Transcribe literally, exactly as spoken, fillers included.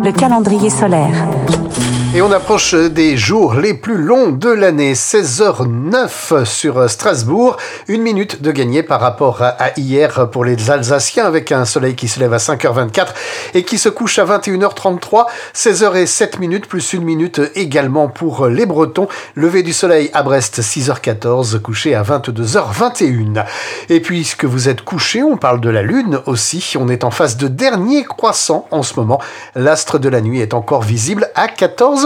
le calendrier solaire. Et on approche des jours les plus longs de l'année, seize heures neuf sur Strasbourg, une minute de gagné par rapport à hier pour les Alsaciens avec un soleil qui se lève à cinq heures vingt-quatre et qui se couche à vingt et une heures trente-trois, seize heures sept minutes plus une minute également pour les Bretons, lever du soleil à Brest six heures quatorze, couché à vingt-deux heures vingt et une. Et puisque vous êtes couché, on parle de la lune aussi, on est en phase de dernier croissant en ce moment, l'astre de la nuit est encore visible à quatorze